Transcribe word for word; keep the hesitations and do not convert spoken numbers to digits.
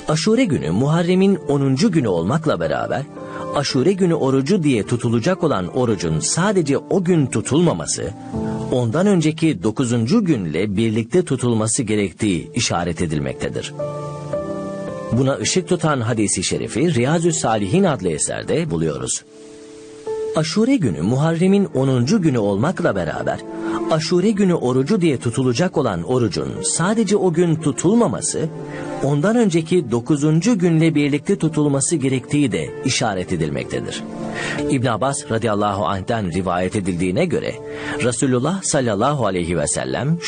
Aşure günü Muharrem'in onuncu günü olmakla beraber, Aşure günü orucu diye tutulacak olan orucun sadece o gün tutulmaması, ondan önceki dokuzuncu günle birlikte tutulması gerektiği işaret edilmektedir. Buna ışık tutan hadisi şerifi Riyazü's-Salihin adlı eserde buluyoruz. Aşure günü Muharrem'in onuncu günü olmakla beraber, Aşure günü orucu diye tutulacak olan orucun sadece o gün tutulmaması, ondan önceki dokuzuncu günle birlikte tutulması gerektiği de işaret edilmektedir. İbn Abbas radıyallahu anh'ten rivayet edildiğine göre, Resulullah sallallahu aleyhi ve sellem